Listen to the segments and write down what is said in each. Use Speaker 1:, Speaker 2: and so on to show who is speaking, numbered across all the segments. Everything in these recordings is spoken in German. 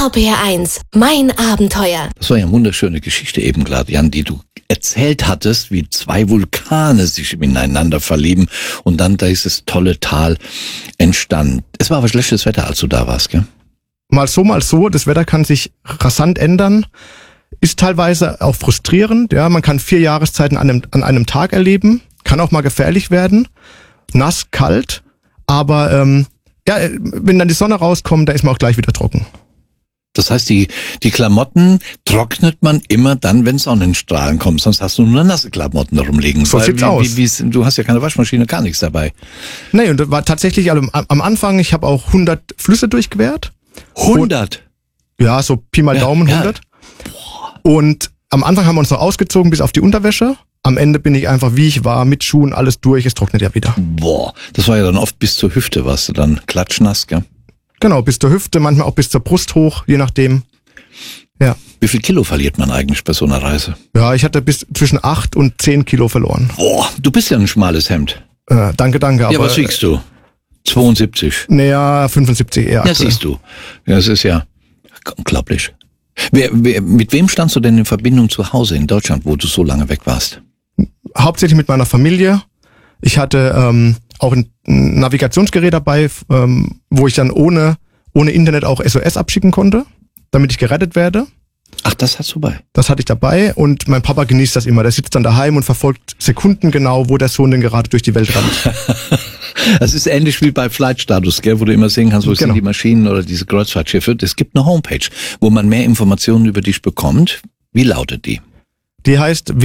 Speaker 1: RPR1, mein Abenteuer.
Speaker 2: Das war ja eine wunderschöne Geschichte eben gerade, Jan, die du erzählt hattest, wie zwei Vulkane sich ineinander verlieben und dann dieses tolle Tal entstand. Es war aber schlechtes Wetter, als du da warst, gell?
Speaker 3: Mal so. Das Wetter kann sich rasant ändern. Ist teilweise auch frustrierend. Ja, man kann 4 Jahreszeiten an einem Tag erleben. Kann auch mal gefährlich werden. Nass, kalt. Aber wenn dann die Sonne rauskommt, dann ist man auch gleich wieder trocken.
Speaker 2: Das heißt, die Klamotten trocknet man immer dann, wenn Sonnenstrahlen kommen. Sonst hast du nur nasse Klamotten rumliegen.
Speaker 3: So sieht's aus.
Speaker 2: Du hast ja keine Waschmaschine, gar nichts dabei.
Speaker 3: Nee, und das war tatsächlich am Anfang, ich habe auch 100 Flüsse durchquert.
Speaker 2: 100?
Speaker 3: Ja, so Pi mal Daumen, 100. Ja. Und am Anfang haben wir uns noch ausgezogen bis auf die Unterwäsche. Am Ende bin ich einfach, wie ich war, mit Schuhen, alles durch. Es trocknet ja wieder.
Speaker 2: Boah, das war ja dann oft bis zur Hüfte, warst du dann klatschnass, gell?
Speaker 3: Genau, bis zur Hüfte, manchmal auch bis zur Brust hoch, je nachdem. Ja.
Speaker 2: Wie viel Kilo verliert man eigentlich bei so einer Reise?
Speaker 3: Ja, ich hatte bis zwischen 8 und 10 Kilo verloren.
Speaker 2: Boah, du bist ja ein schmales Hemd.
Speaker 3: Danke.
Speaker 2: Ja,
Speaker 3: aber
Speaker 2: was wiegst du? 72?
Speaker 3: Naja, 75 eher.
Speaker 2: Ja, siehst du. Ja, das ist ja unglaublich. Mit wem standst du denn in Verbindung zu Hause in Deutschland, wo du so lange weg warst?
Speaker 3: Hauptsächlich mit meiner Familie. Ich hatte auch ein Navigationsgerät dabei, wo ich dann ohne Internet auch SOS abschicken konnte, damit ich gerettet werde.
Speaker 2: Ach, das hast du bei?
Speaker 3: Das hatte ich dabei und mein Papa genießt das immer. Der sitzt dann daheim und verfolgt sekundengenau, wo der Sohn denn gerade durch die Welt rennt.
Speaker 2: Das ist ähnlich wie bei Flight Status, gell, wo du immer sehen kannst, wo sind die Maschinen oder diese Kreuzfahrtschiffe. Es gibt eine Homepage, wo man mehr Informationen über dich bekommt. Wie lautet die?
Speaker 3: Die heißt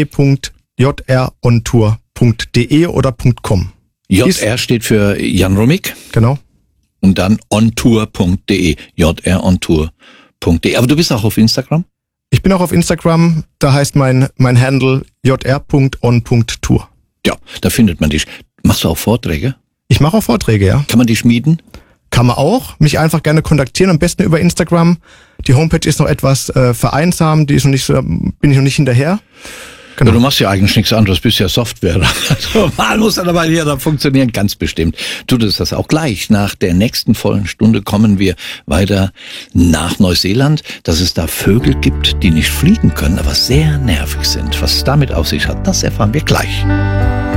Speaker 3: www.jrontour.de oder .com.
Speaker 2: JR steht für Jan Rumig.
Speaker 3: Genau.
Speaker 2: Und dann ontour.de. jrontour.de. Aber du bist auch auf Instagram?
Speaker 3: Ich bin auch auf Instagram. Da heißt mein Handle jr.on.tour.
Speaker 2: Ja, da findet man dich. Machst du auch Vorträge?
Speaker 3: Ich mache auch Vorträge, ja.
Speaker 2: Kann man die schmieden?
Speaker 3: Kann man auch. Mich einfach gerne kontaktieren. Am besten über Instagram. Die Homepage ist noch etwas vereinsamt. Die ist noch nicht so, bin ich noch nicht hinterher. Genau.
Speaker 2: Ja, du machst ja eigentlich nichts anderes, bist ja Software. Also mal muss dann aber hier dann funktionieren, ganz bestimmt. Tut es das auch gleich. Nach der nächsten vollen Stunde kommen wir weiter nach Neuseeland, dass es da Vögel gibt, die nicht fliegen können, aber sehr nervig sind. Was es damit auf sich hat, das erfahren wir gleich.